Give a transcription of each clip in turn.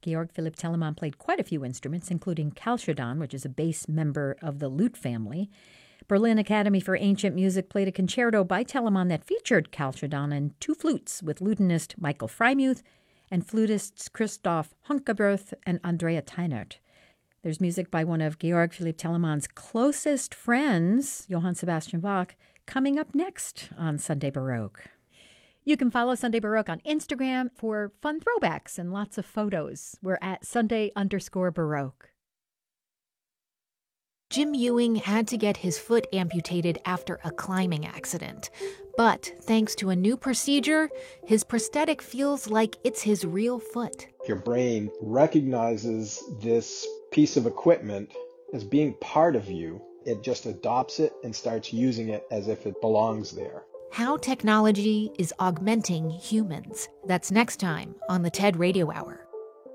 Georg Philipp Telemann played quite a few instruments, including Kalchodon, which is a bass member of the lute family. Berlin Academy for Ancient Music played a concerto by Telemann that featured Kalchodon and two flutes with lutenist Michael Freimuth and flutists Christoph Honkeberth and Andrea Teinert. There's music by one of Georg Philipp Telemann's closest friends, Johann Sebastian Bach, coming up next on Sunday Baroque. You can follow Sunday Baroque on Instagram for fun throwbacks and lots of photos. We're at Sunday_Baroque. Jim Ewing had to get his foot amputated after a climbing accident. But thanks to a new procedure, his prosthetic feels like it's his real foot. Your brain recognizes this piece of equipment as being part of you. It just adopts it and starts using it as if it belongs there. How technology is augmenting humans. That's next time on the TED Radio Hour.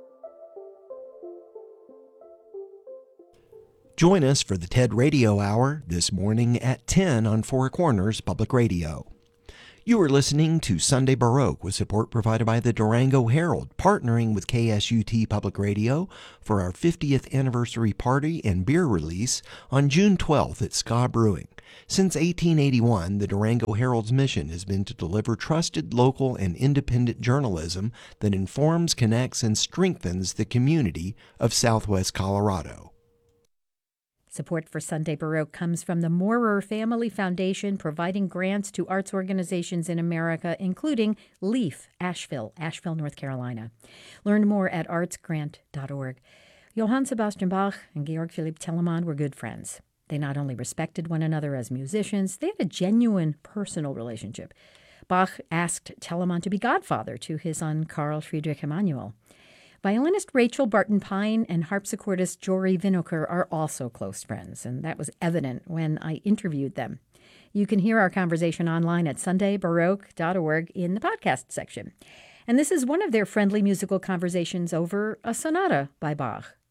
Join us for the TED Radio Hour this morning at 10 on Four Corners Public Radio. You are listening to Sunday Baroque with support provided by the Durango Herald, partnering with KSUT Public Radio for our 50th anniversary party and beer release on June 12th at Ska Brewing. Since 1881, the Durango Herald's mission has been to deliver trusted local and independent journalism that informs, connects, and strengthens the community of Southwest Colorado. Support for Sunday Baroque comes from the Moorer Family Foundation, providing grants to arts organizations in America, including LEAF, Asheville, North Carolina. Learn more at artsgrant.org. Johann Sebastian Bach and Georg Philipp Telemann were good friends. They not only respected one another as musicians, they had a genuine personal relationship. Bach asked Telemann to be godfather to his son Carl Friedrich Emanuel. Violinist Rachel Barton Pine and harpsichordist Jory Winokur are also close friends, and that was evident when I interviewed them. You can hear our conversation online at sundaybaroque.org in the podcast section. And this is one of their friendly musical conversations over a sonata by Bach,